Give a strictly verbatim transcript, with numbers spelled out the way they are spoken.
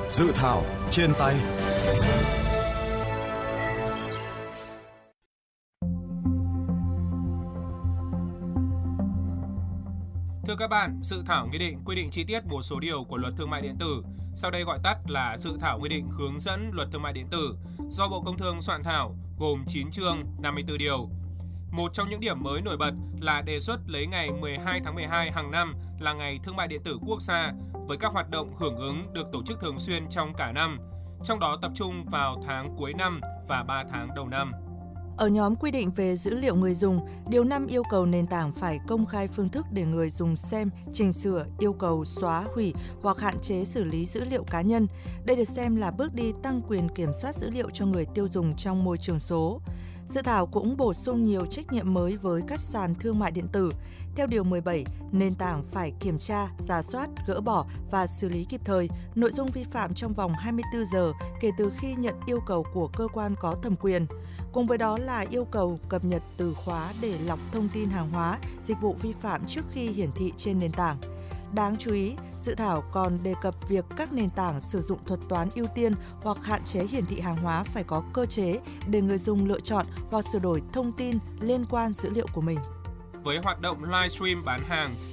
Dự thảo trên tay. Thưa các bạn, dự thảo nghị định quy định chi tiết một số điều của Luật Thương mại điện tử, sau đây gọi tắt là dự thảo nghị định hướng dẫn Luật Thương mại điện tử, do Bộ Công Thương soạn thảo, gồm chín chương, năm mươi tư điều. Một trong những điểm mới nổi bật là đề xuất lấy ngày mười hai tháng mười hai hàng năm là ngày Thương mại điện tử quốc gia, với các hoạt động hưởng ứng được tổ chức thường xuyên trong cả năm, trong đó tập trung vào tháng cuối năm và ba tháng đầu năm. Ở nhóm quy định về dữ liệu người dùng, điều năm yêu cầu nền tảng phải công khai phương thức để người dùng xem, chỉnh sửa, yêu cầu xóa, hủy hoặc hạn chế xử lý dữ liệu cá nhân. Đây được xem là bước đi tăng quyền kiểm soát dữ liệu cho người tiêu dùng trong môi trường số. Dự thảo cũng bổ sung nhiều trách nhiệm mới với các sàn thương mại điện tử. Theo Điều mười bảy, nền tảng phải kiểm tra, rà soát, gỡ bỏ và xử lý kịp thời nội dung vi phạm trong vòng hai mươi tư giờ kể từ khi nhận yêu cầu của cơ quan có thẩm quyền. Cùng với đó là yêu cầu cập nhật từ khóa để lọc thông tin hàng hóa, dịch vụ vi phạm trước khi hiển thị trên nền tảng. Đáng chú ý, dự thảo còn đề cập việc các nền tảng sử dụng thuật toán ưu tiên hoặc hạn chế hiển thị hàng hóa phải có cơ chế để người dùng lựa chọn hoặc sửa đổi thông tin liên quan dữ liệu của mình. Với hoạt động livestream bán hàng